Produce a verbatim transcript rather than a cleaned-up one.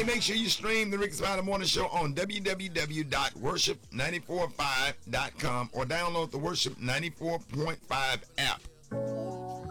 Hey, make sure you stream the Ricky Smiley Morning Show on w w w dot worship nine four five dot com or download the Worship ninety-four point five app.